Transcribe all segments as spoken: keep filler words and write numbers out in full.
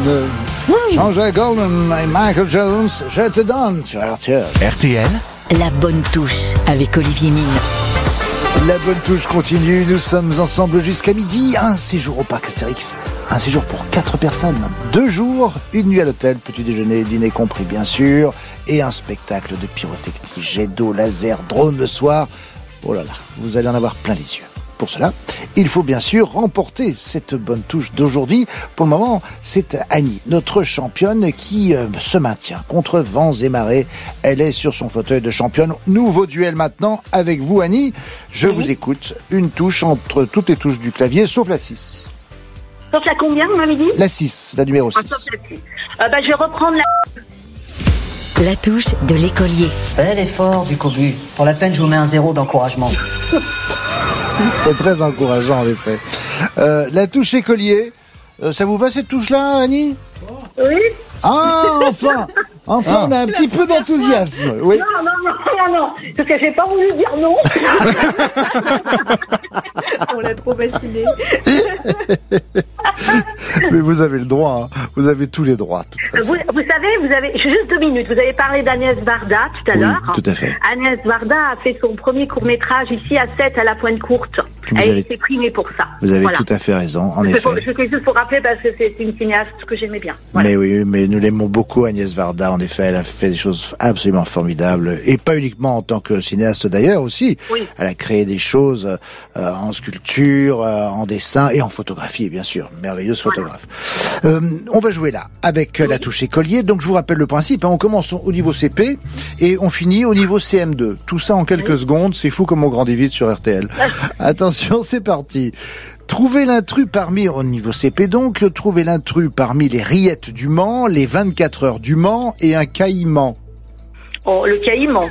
Jean-Jacques Goldman et Michael Jones, je te donne sur R T L. R T L, la bonne touche avec Olivier Mine. La bonne touche continue, nous sommes ensemble jusqu'à midi. Un séjour au parc Astérix, un séjour pour quatre personnes. Deux jours, une nuit à l'hôtel, petit déjeuner, dîner compris bien sûr, et un spectacle de pyrotechnie, jet d'eau, laser, drone le soir. Oh là là, vous allez en avoir plein les yeux. Pour cela, il faut bien sûr remporter cette bonne touche d'aujourd'hui. Pour le moment, c'est Annie, notre championne, qui euh, se maintient contre vents et marées. Elle est sur son fauteuil de championne. Nouveau duel maintenant avec vous, Annie. Je oui. vous écoute. Une touche entre toutes les touches du clavier, sauf la six. Sauf la combien, vous m'avez dit ? La six, la numéro six. Ah, sauf la six. Euh, bah, je vais reprendre la... La touche de l'écolier. Bel effort du cobu. Pour la peine, je vous mets un zéro d'encouragement. C'est très encourageant, en effet. Euh, la touche écolier, euh, ça vous va cette touche-là, Annie ? Oui. Ah, enfin Enfin, ah. on a un petit peu d'enthousiasme. Oui. Non, non, non, non, non, parce que j'ai pas voulu dire non. On l'a trop vacillé. Mais vous avez le droit, hein. Vous avez tous les droits. Vous, vous savez, vous avez, juste deux minutes, vous avez parlé d'Agnès Varda tout à oui, l'heure. Tout à fait. Agnès Varda a fait son premier court-métrage ici à Sète, à la Pointe Courte. Vous Elle avez... été primée pour ça. Vous avez voilà. tout à fait raison, en je effet. Pour, je fais juste pour rappeler parce que c'est une cinéaste que j'aimais bien. Voilà. Mais oui, mais nous l'aimons beaucoup, Agnès Varda. En effet, elle a fait des choses absolument formidables. Et pas uniquement en tant que cinéaste d'ailleurs aussi. Oui. Elle a créé des choses euh, en sculpture, euh, en dessin et en photographie, bien sûr. Merveilleuse photographe. Voilà. Euh, on va jouer là, avec oui. la touche écolier. Donc je vous rappelle le principe. Hein, on commence au niveau C P et on finit au niveau C M deux. Tout ça en quelques oui. secondes. C'est fou comme on grandit vite sur R T L. Attention, c'est parti. Trouvez l'intrus parmi, au niveau C P donc, trouvez l'intrus parmi les rillettes du Mans, les vingt-quatre heures du Mans et un caïman. Oh, le caïman.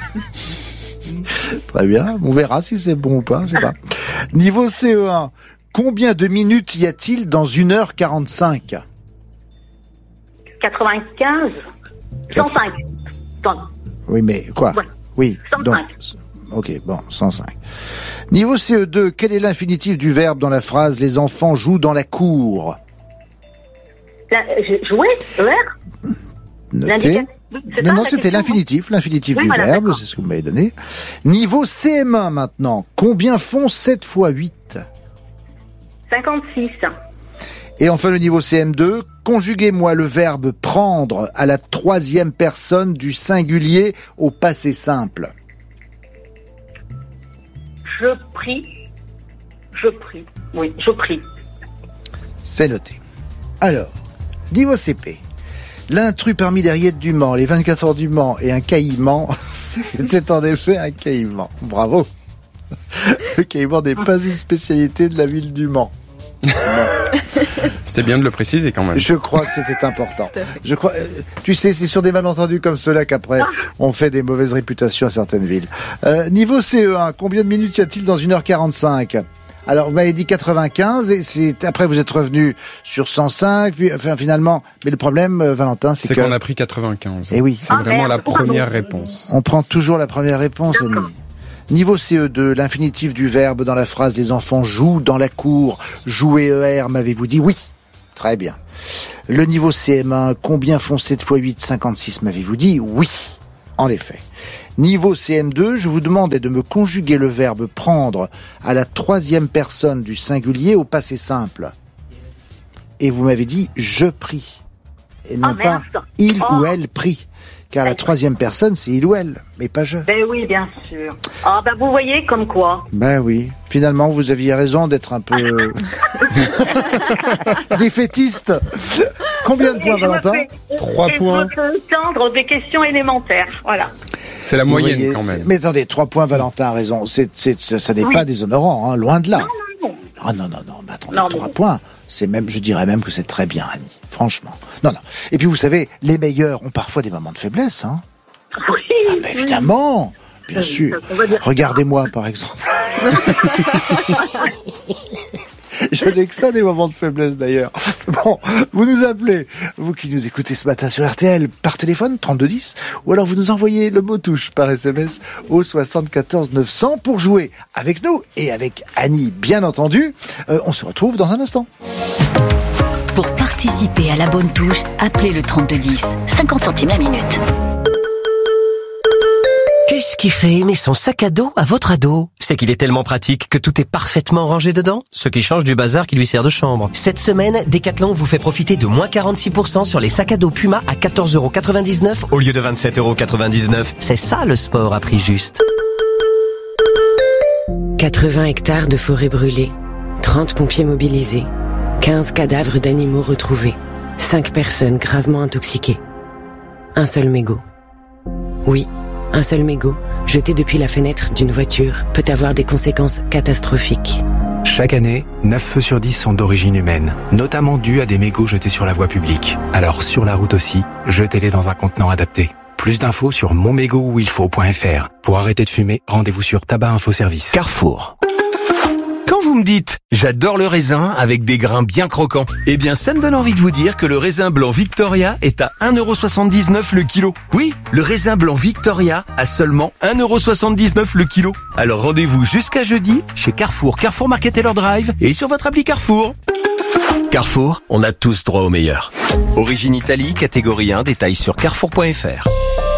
Très bien, on verra si c'est bon ou pas, je sais pas. Niveau C E un, combien de minutes y a-t-il dans une heure quarante-cinq ? quatre-vingt-quinze cent cinq. Oui, mais quoi ? Ouais. Oui, cent cinq. Donc, ok, bon, cent cinq. Niveau C E deux, quel est l'infinitif du verbe dans la phrase « Les enfants jouent dans la cour » ? La, jouer, le verbe ? Notez. Non, non, c'était l'infinitif, l'infinitif oui, du voilà, verbe, d'accord. C'est ce que vous m'avez donné. Niveau C M un maintenant, combien font sept fois huit ? cinquante-six. Et enfin le niveau C M deux, conjuguez-moi le verbe « prendre » à la troisième personne du singulier au passé simple. Je prie. Je prie. Oui, je prie. C'est noté. Alors, niveau C P. L'intrus parmi les rillettes du Mans, les vingt-quatre heures du Mans et un caïman, c'était en effet un caïman. Bravo. Le caïman n'est pas une spécialité de la ville du Mans. Bon. C'était bien de le préciser quand même. Je crois que c'était important. Je crois, tu sais, c'est sur des malentendus comme cela qu'après on fait des mauvaises réputations à certaines villes. Euh, niveau C E un, combien de minutes y a-t-il dans une heure quarante-cinq ? Alors, vous m'avez dit quatre-vingt-quinze, et c'est, après vous êtes revenu sur cent cinq, puis, enfin, finalement, mais le problème, euh, Valentin, c'est, c'est que... qu'on a pris quatre-vingt-quinze. Et oui. C'est ah, vraiment merde, la première pardon. réponse. On prend toujours la première réponse, Annie. Niveau C E deux, l'infinitif du verbe dans la phrase « Les enfants jouent dans la cour », jouer E R, m'avez-vous dit oui ? Très bien. Le niveau C M un, combien font sept fois huit, cinquante-six, m'avez-vous dit oui ? En effet. Niveau C M deux, je vous demandais de me conjuguer le verbe « prendre » à la troisième personne du singulier au passé simple. Et vous m'avez dit « je prie » et non oh, pas « il oh. ou elle prie ». Car la troisième personne, c'est il ou elle, mais pas je. Ben oui, bien sûr. Ah ben vous voyez comme quoi. Ben oui. Finalement, vous aviez raison d'être un peu défaitiste. Combien de points, et Valentin ? fais, Trois points. Je peux tendre des questions élémentaires, voilà. C'est la moyenne voyez, quand même. Mais attendez, trois points, Valentin a raison. C'est, c'est, ça n'est oui. pas déshonorant, hein, loin de là. Non, non, non. Ah non, non, non, mais attendez, non, trois mais... points. C'est même, je dirais même que c'est très bien, Annie. Franchement. Non, non. Et puis vous savez, les meilleurs ont parfois des moments de faiblesse, hein. Oui. Ah, bah, évidemment. Bien oui, sûr. Regardez-moi, par exemple. Je n'ai que ça des moments de faiblesse d'ailleurs. Bon, vous nous appelez, vous qui nous écoutez ce matin sur R T L, par téléphone, trente-deux dix, ou alors vous nous envoyez le mot touche par S M S au soixante-quatorze neuf cents pour jouer avec nous et avec Annie, bien entendu. Euh, on se retrouve dans un instant. Pour partir participer à la bonne touche, appelez le trente-deux dix. cinquante centimes la minute. Qu'est-ce qui fait aimer son sac à dos à votre ado? C'est qu'il est tellement pratique que tout est parfaitement rangé dedans, ce qui change du bazar qui lui sert de chambre. Cette semaine, Decathlon vous fait profiter de moins quarante-six pour cent sur les sacs à dos Puma à quatorze euros quatre-vingt-dix-neuf au lieu de vingt-sept euros quatre-vingt-dix-neuf. C'est ça le sport à prix juste. quatre-vingts hectares de forêt brûlée, trente pompiers mobilisés, quinze cadavres d'animaux retrouvés, cinq personnes gravement intoxiquées. Un seul mégot. Oui, un seul mégot, jeté depuis la fenêtre d'une voiture, peut avoir des conséquences catastrophiques. Chaque année, neuf feux sur dix sont d'origine humaine, notamment dus à des mégots jetés sur la voie publique. Alors sur la route aussi, jetez-les dans un contenant adapté. Plus d'infos sur mon mégot où il faut point f r. Pour arrêter de fumer, rendez-vous sur Tabac Info Service. Carrefour. Quand vous me dites « j'adore le raisin avec des grains bien croquants », eh bien ça me donne envie de vous dire que le raisin blanc Victoria est à un euro soixante-dix-neuf le kilo. Oui, le raisin blanc Victoria à seulement un euro soixante-dix-neuf le kilo. Alors rendez-vous jusqu'à jeudi chez Carrefour, Carrefour Market Taylor Drive et sur votre appli Carrefour. Carrefour, on a tous droit au meilleur. Origine Italie, catégorie un, détails sur carrefour point f r.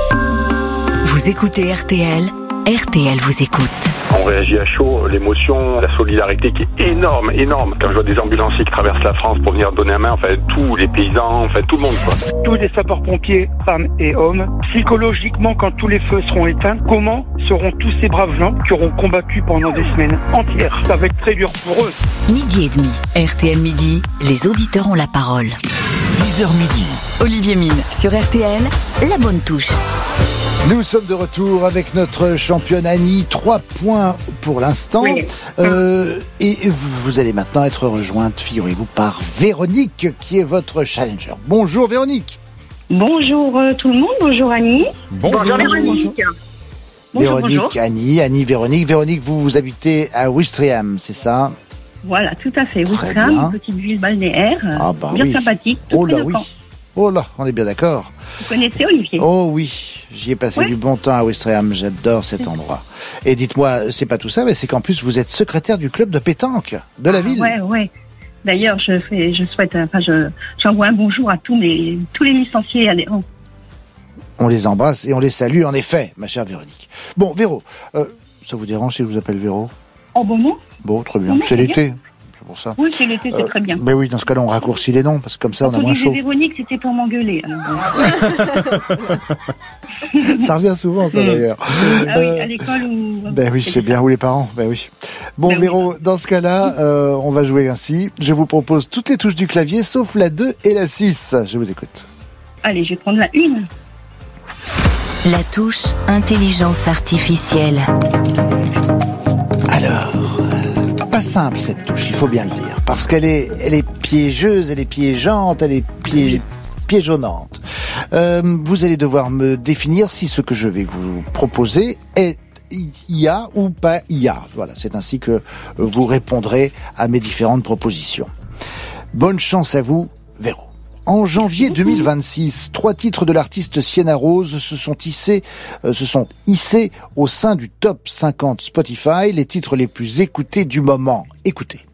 Vous écoutez R T L, R T L vous écoute. On réagit à chaud, l'émotion, la solidarité qui est énorme, énorme. Quand je vois des ambulanciers qui traversent la France pour venir donner la main, enfin tous les paysans, enfin tout le monde quoi. Tous les sapeurs-pompiers, femmes et hommes, psychologiquement quand tous les feux seront éteints, comment seront tous ces braves gens qui auront combattu pendant des semaines entières? Ça va être très dur pour eux. Midi et demi, R T L Midi, les auditeurs ont la parole. dix heures midi. Olivier Mine sur R T L, la bonne touche. Nous sommes de retour avec notre championne Annie. Trois points pour l'instant. Oui. Euh, et vous, vous allez maintenant être rejointe, figurez-vous, par Véronique, qui est votre challenger. Bonjour Véronique. Bonjour euh, tout le monde, bonjour Annie. Bonjour, bonjour Véronique. Bonjour, Véronique, bonjour. Annie, Annie, Véronique. Véronique, vous, vous habitez à Ouistreham, c'est ça? Voilà, tout à fait. Très Ouistreham, bien. une petite ville balnéaire, Ah bah bien oui. sympathique, tout Oh près là de oui. Caen. Oh là, on est bien d'accord. Vous connaissez Olivier? Oh oui, j'y ai passé Ouais. du bon temps à Ouistreham, j'adore cet endroit. Et dites-moi, c'est pas tout ça, mais c'est qu'en plus vous êtes secrétaire du club de pétanque de la Ah, ville. Ouais, ouais. D'ailleurs, je fais, je souhaite, enfin, je, j'envoie un bonjour à tous mes, tous les licenciés adhérents. On les embrasse et on les salue, en effet, ma chère Véronique. Bon, Véro, euh, ça vous dérange si je vous appelle Véro? Oh bon non? Bon, très bien. Non, C'est c'est l'été, c'est pour ça. Oui, c'est l'été, c'est Euh, très bien. Mais oui, dans ce cas-là, on raccourcit les noms, parce que comme ça, on a Quand moins on disait chaud. Véronique, c'était pour m'engueuler. alors bon. Ça revient souvent, ça, d'ailleurs. Ah oui, Euh, à l'école ou... Ben oui, c'est bien, ou les parents, ben oui. Bon, Ben oui. Véro, dans ce cas-là, euh, on va jouer ainsi. Je vous propose toutes les touches du clavier, sauf la deux et la six. Je vous écoute. Allez, je vais prendre la une. La touche intelligence artificielle. Alors, pas simple cette touche, il faut bien le dire, parce qu'elle est, elle est piégeuse, elle est piégeante, elle est pié, piégeonnante. Euh, vous allez devoir me définir si ce que je vais vous proposer est I A ou pas I A. Voilà, c'est ainsi que vous répondrez à mes différentes propositions. Bonne chance à vous, Véro. En janvier deux mille vingt-six, trois titres de l'artiste Sienna Rose se sont hissés, euh, se sont hissés au sein du top cinquante Spotify, les titres les plus écoutés du moment. Écoutez.